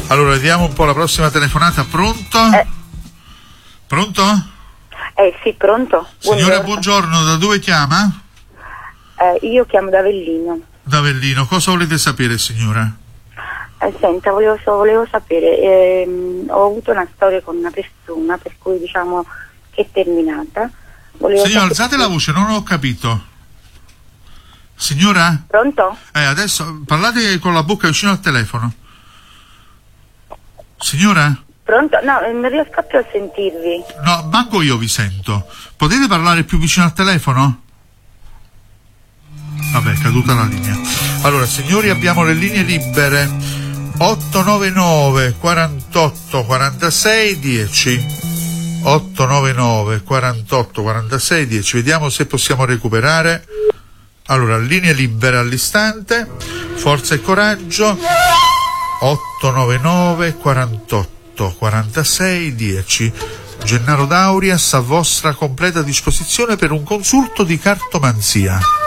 Allora, vediamo un po' la prossima telefonata. Pronto? Pronto? Sì, pronto. Signora, buongiorno, da dove chiama? Io chiamo da Avellino. Da Avellino, cosa volete sapere, signora? Senta, volevo sapere, ho avuto una storia con una persona per cui diciamo che è terminata. Signora, alzate la voce, non ho capito. Signora? Pronto? Adesso parlate con la bocca vicino al telefono. Signora? Pronto? No, non riesco più a sentirvi. No, manco io vi sento. Potete parlare più vicino al telefono? Vabbè, è caduta la linea. Allora, signori, abbiamo le linee libere 899 48 46 10. 899 48 46 10. Vediamo se possiamo recuperare. Allora, linee libere all'istante. Forza e coraggio. 899 48 46 10. Gennaro D'Aurias a vostra completa disposizione per un consulto di cartomanzia.